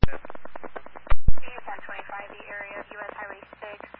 C 125, the area of US Highway 6.